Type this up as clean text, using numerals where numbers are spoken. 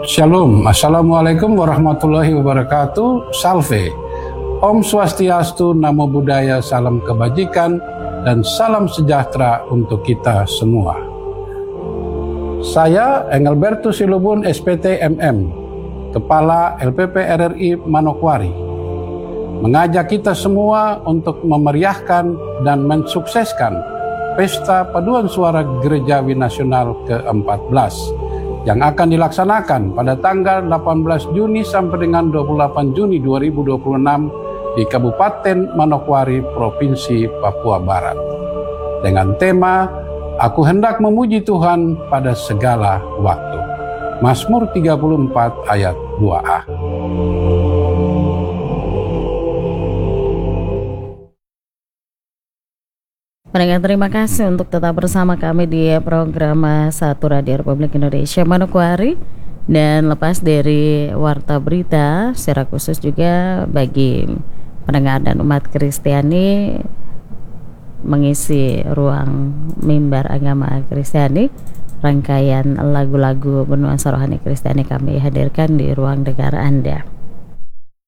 Shalom, Assalamualaikum warahmatullahi wabarakatuh. Salve, Om Swastiastu, Namo Buddhaya, salam kebajikan dan salam sejahtera untuk kita semua. Saya Engelbertus Silubun SPT MM, Kepala LPP RRI Manokwari, mengajak kita semua untuk memeriahkan dan mensukseskan Pesta Paduan Suara Gerejawi Nasional ke-14 yang akan dilaksanakan pada tanggal 18 Juni sampai dengan 28 Juni 2026 di Kabupaten Manokwari, Provinsi Papua Barat. Dengan tema, Aku hendak memuji Tuhan pada segala waktu. Mazmur 34 ayat 2a. Pendengar, terima kasih untuk tetap bersama kami di program Satu Radio Republik Indonesia Manokwari. Dan lepas dari warta berita, secara khusus juga bagi pendengar dan umat Kristiani mengisi ruang mimbar agama Kristiani, rangkaian lagu-lagu bernuansa rohani Kristiani kami hadirkan di ruang dengar Anda.